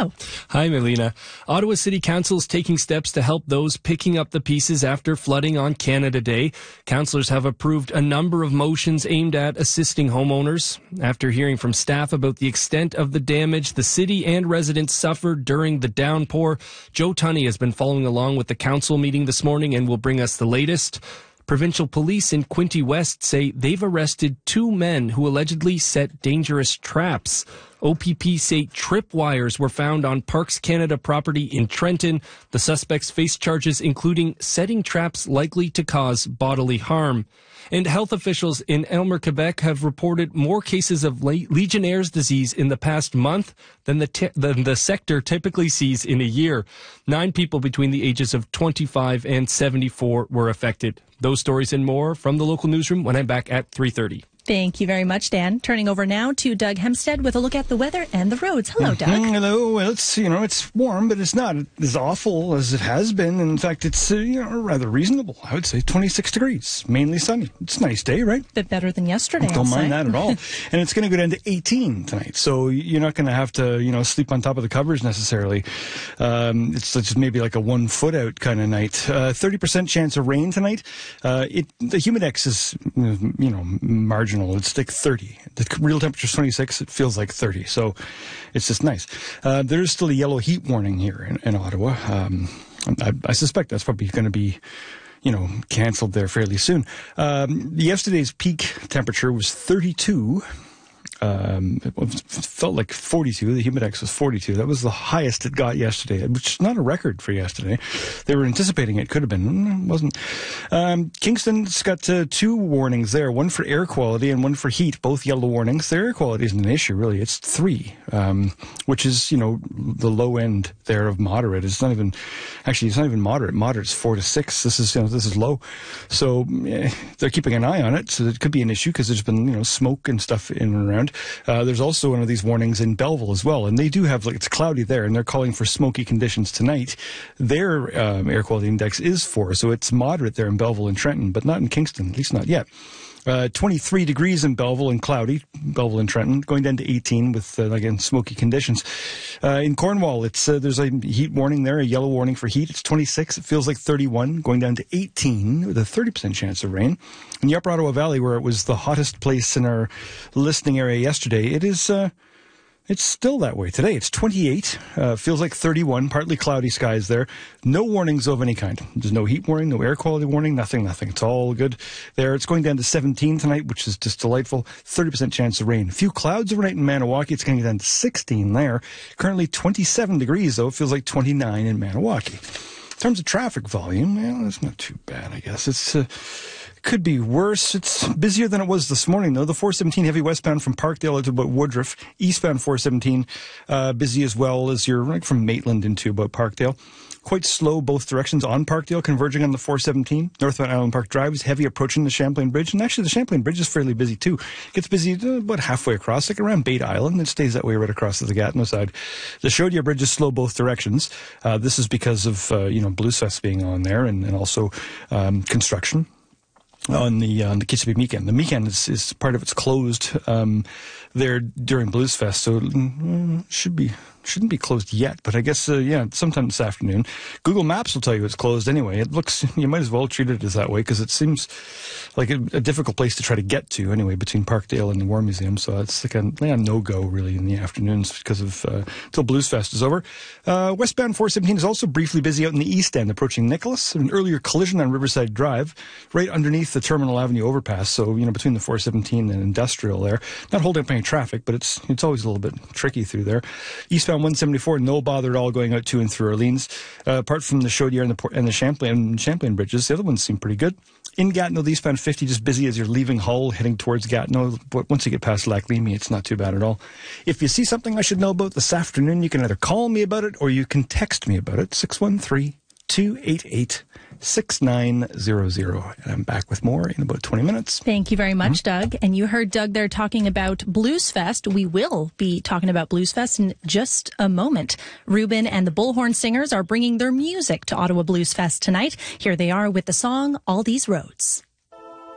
Hello. Hi, Melina. Ottawa City Council is taking steps to help those picking up the pieces after flooding on Canada Day. Councillors have approved a number of motions aimed at assisting homeowners. After hearing from staff about the extent of the damage the city and residents suffered during the downpour, Joe Tunney has been following along with the council meeting this morning and will bring us the latest. Provincial police in Quinte West say they've arrested 2 men who allegedly set dangerous traps. OPP say tripwires were found on Parks Canada property in Trenton. The suspects face charges including setting traps likely to cause bodily harm. And health officials in Aylmer, Quebec have reported more cases of Legionnaire's disease in the past month than the sector typically sees in a year. 9 people between the ages of 25 and 74 were affected. Those stories and more from the local newsroom when I'm back at 3:30. Thank you very much, Dan. Turning over now to Doug Hempstead with a look at the weather and the roads. Hello, Doug. Hello. Well, it's warm, but it's not as awful as it has been. In fact, it's rather reasonable. I would say 26 degrees, mainly sunny. It's a nice day, right? Bit better than yesterday. Don't mind that at all. And it's going to go down to 18 tonight, so you're not going to have to, sleep on top of the covers necessarily. It's just maybe like a 1 foot out kind of night. 30% chance of rain tonight. The humidex is, marginal. It's like 30. The real temperature is 26. It feels like 30. So it's just nice. There's still a yellow heat warning here in Ottawa. I suspect that's probably going to be, canceled there fairly soon. Yesterday's peak temperature was 32. It felt like 42. The humidex was 42. That was the highest it got yesterday, which is not a record for yesterday. They were anticipating it could have been. It wasn't. Kingston's got 2 warnings there, one for air quality and one for heat, both yellow warnings. The air quality isn't an issue, really. It's 3, which is, the low end there of moderate. It's not even moderate. Moderate's 4 to 6. This is low. So they're keeping an eye on it. So it could be an issue because there's been, smoke and stuff in and around. There's also one of these warnings in Belleville as well, and they do have, it's cloudy there, and they're calling for smoky conditions tonight. Their air quality index is 4, so it's moderate there in Belleville and Trenton, but not in Kingston, at least not yet. 23 degrees in Belleville and cloudy, Belleville and Trenton, going down to 18 with, again, smoky conditions. In Cornwall, there's a heat warning there, a yellow warning for heat. It's 26. It feels like 31, going down to 18 with a 30% chance of rain. In the Upper Ottawa Valley, where it was the hottest place in our listening area yesterday, it is, it's still that way today. It's 28, feels like 31, partly cloudy skies there. No warnings of any kind. There's no heat warning, no air quality warning, nothing. It's all good there. It's going down to 17 tonight, which is just delightful. 30% chance of rain. A few clouds overnight in Maniwaki. It's going to get down to 16 there. Currently 27 degrees, though. It feels like 29 in Maniwaki. In terms of traffic volume, that's not too bad, I guess. It's could be worse. It's busier than it was this morning, though. The 417 heavy westbound from Parkdale to about Woodruff. Eastbound 417 busy as well as you're from Maitland into about Parkdale. Quite slow both directions on Parkdale, converging on the 417. Northbound Island Park Drive is heavy approaching the Champlain Bridge. And actually, the Champlain Bridge is fairly busy, too. It gets busy about halfway across, like around Bait Island. It stays that way right across to the Gatineau side. The Chaudière Bridge is slow both directions. This is because of, Bluesfest being on there and also construction on the Kitsimmee Meekan. The Meekan is part of it's closed there during Bluesfest, so shouldn't be closed yet, but I guess, sometime this afternoon. Google Maps will tell you it's closed anyway. It looks, you might as well treat it as that way, because it seems like a difficult place to try to get to anyway, between Parkdale and the War Museum, so it's like a no-go really in the afternoons because of, till Bluesfest is over. Westbound 417 is also briefly busy out in the east end, approaching Nicholas. An earlier collision on Riverside Drive, right underneath the Terminal Avenue overpass, so, between the 417 and Industrial there. Not holding up any traffic, but it's always a little bit tricky through there. Eastbound 174, no bother at all going out to and through Orleans. Apart from the Chaudière and the Champlain bridges, the other ones seem pretty good. In Gatineau, the eastbound 50 just busy as you're leaving Hull, heading towards Gatineau. But once you get past Lac-Lémy, it's not too bad at all. If you see something I should know about this afternoon, you can either call me about it or you can text me about it. 613-288-6900. And I'm back with more in about 20 minutes. Thank you very much, Doug. And you heard Doug there talking about Bluesfest. We will be talking about Bluesfest in just a moment. Reuben and the Bullhorn Singers are bringing their music to Ottawa Bluesfest tonight. Here they are with the song All These Roads.